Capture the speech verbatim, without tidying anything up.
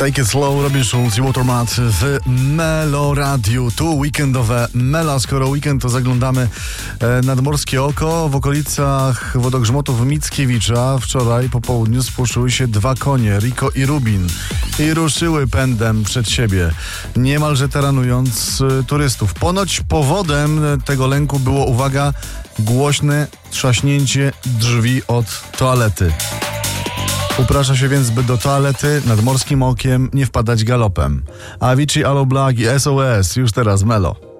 Take It Slow, Robin Schulz i Watermat w Melo Radiu. Tu weekendowe Mela. Skoro weekend, to zaglądamy nadmorskie oko. W okolicach wodogrzmotów Mickiewicza wczoraj po południu spłoszyły się dwa konie, Rico i Rubin, i ruszyły pędem przed siebie, niemalże taranując turystów. Ponoć powodem tego lęku było, uwaga, głośne trzaśnięcie drzwi od toalety. Uprasza się więc, by do toalety nad morskim okiem nie wpadać galopem. Avicii, Aloe Blacc i S O S już teraz Melo.